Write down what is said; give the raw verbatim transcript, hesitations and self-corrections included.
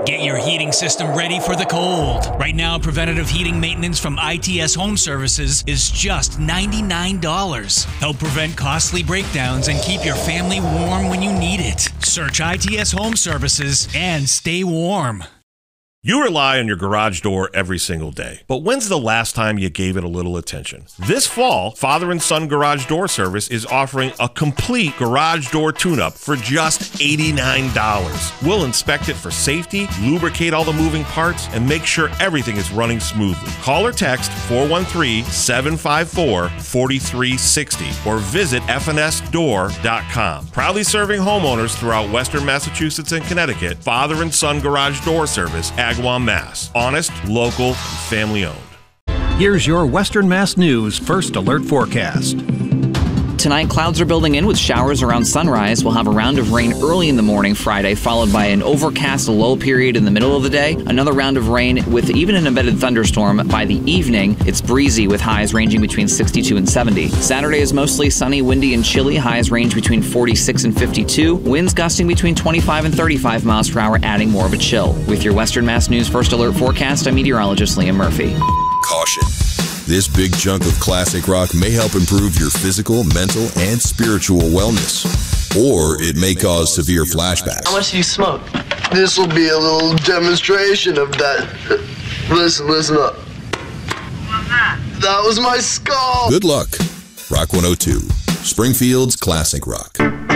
Get your heating system ready for the cold. Right now, preventative heating maintenance from I T S Home Services is just ninety-nine dollars. Help prevent costly breakdowns and keep your family warm when you need it. Search I T S Home Services and stay warm. You rely on your garage door every single day, but when's the last time you gave it a little attention? This fall, Father and Son Garage Door Service is offering a complete garage door tune-up for just eighty-nine dollars. We'll inspect it for safety, lubricate all the moving parts, and make sure everything is running smoothly. Call or text four one three, seven five four, four three six zero or visit f n s door dot com. Proudly serving homeowners throughout Western Massachusetts and Connecticut, Father and Son Garage Door Service, Agawam, Mass. Honest, local, and family owned. Here's your Western Mass News First Alert Forecast. Tonight, clouds are building in with showers around sunrise. We'll have a round of rain early in the morning Friday, followed by an overcast lull period in the middle of the day. Another round of rain with even an embedded thunderstorm by the evening. It's breezy with highs ranging between sixty-two and seventy. Saturday is mostly sunny, windy, and chilly. Highs range between forty-six and fifty-two. Winds gusting between twenty-five and thirty-five miles per hour, adding more of a chill. With your Western Mass News First Alert Forecast, I'm meteorologist Liam Murphy. Caution. This big chunk of classic rock may help improve your physical, mental, and spiritual wellness. Or it may cause severe flashbacks. How much do you smoke? This will be a little demonstration of that. Listen, listen up. What's that? That was my skull. Good luck. Rock one oh two, Springfield's classic rock.